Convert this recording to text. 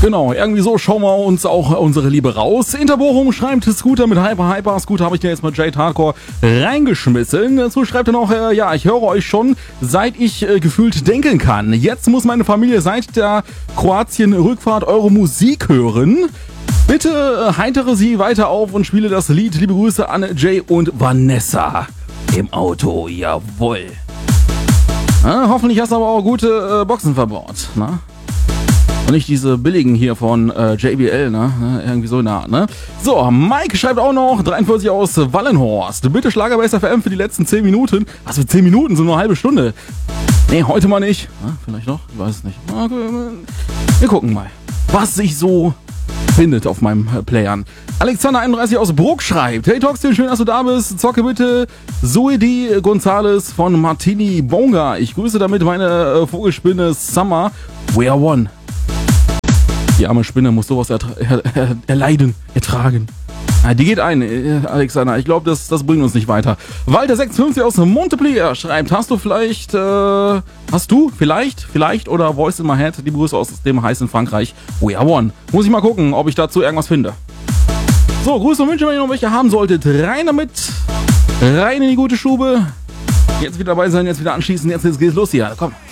Genau, irgendwie so schauen wir uns auch unsere Liebe raus. Interbochum schreibt Scooter mit Hyper. Scooter habe ich dir jetzt mit Jade Hardcore reingeschmissen. Dazu schreibt er noch, ja, ich höre euch schon, seit ich gefühlt denken kann. Jetzt muss meine Familie seit der Kroatien-Rückfahrt eure Musik hören. Bitte heitere sie weiter auf und spiele das Lied. Liebe Grüße an Jay und Vanessa im Auto. Jawohl. Hoffentlich hast du aber auch gute Boxen verbaut, ne? Und nicht diese billigen hier von JBL, ne? Irgendwie so in der Art, ne? So, Mike schreibt auch noch, 43 aus Wallenhorst. Bitte Schlager bei SFM für die letzten 10 Minuten. Was für 10 Minuten? Sind nur eine halbe Stunde. Nee, heute mal nicht. Vielleicht noch? Ich weiß es nicht. Wir gucken mal, was sich so findet auf meinem Playern. Alexander 31 aus Bruck schreibt: Hey Toxin, schön, dass du da bist. Zocke bitte Zoedi Gonzales von Martini Bonga. Ich grüße damit meine Vogelspinne Summer. We are one. Die arme Spinne muss sowas erleiden, ertragen. Die geht ein, Alexander. Ich glaube, das bringt uns nicht weiter. Walter 56 aus Montpellier schreibt: Hast du vielleicht, oder Voice in my Head, die Grüße aus dem heißen Frankreich. We are one. Muss ich mal gucken, ob ich dazu irgendwas finde. So, Grüße und Wünsche, wenn ihr noch welche haben solltet. Rein damit. Rein in die gute Stube. Jetzt wieder dabei sein, jetzt wieder anschließen. Jetzt geht's los hier. Komm.